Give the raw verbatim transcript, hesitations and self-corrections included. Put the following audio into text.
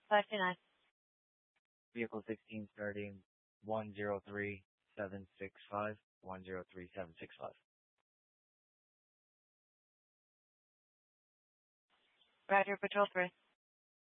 five to nine. Vehicle sixteen starting one zero three seven six five, one zero three seven six five. Roger, Patrol three.